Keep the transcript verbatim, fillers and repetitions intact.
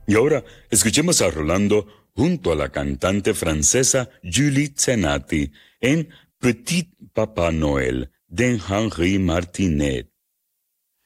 Y ahora escuchemos a Rolando junto a la cantante francesa Julie Zenati en Petit Papa Noël de Henri Martinet.